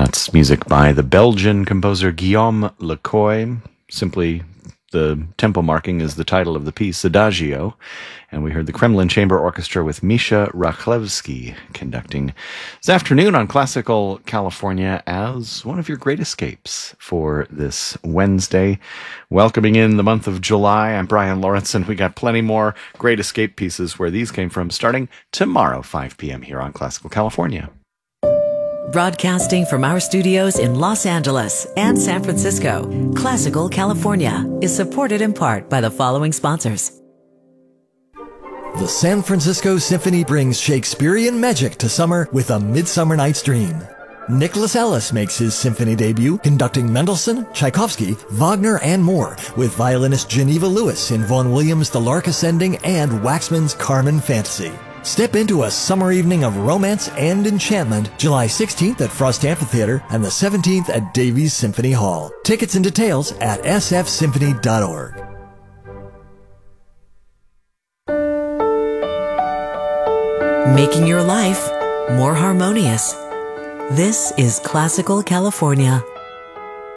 That's music by the Belgian composer Guillaume Lecoy. Simply, the tempo marking is the title of the piece, Adagio. And we heard the Kremlin Chamber Orchestra with Misha Rachlewski conducting this afternoon on Classical California as one of your great escapes for this Wednesday. Welcoming in the month of July, I'm Brian Lawrence, and we got plenty more great escape pieces where these came from starting tomorrow, 5 p.m. here on Classical California. Broadcasting from our studios in Los Angeles and San Francisco, Classical California is supported in part by the following sponsors. The San Francisco Symphony brings Shakespearean magic to summer with A Midsummer Night's Dream. Nicholas Ellis makes his symphony debut conducting Mendelssohn, Tchaikovsky, Wagner, and more with violinist Geneva Lewis in Vaughan Williams' The Lark Ascending and Waxman's Carmen Fantasy. Step into a summer evening of romance and enchantment July 16th at Frost Amphitheater and the 17th at Davies Symphony Hall. Tickets and details at sfsymphony.org. Making your life more harmonious. This is Classical California.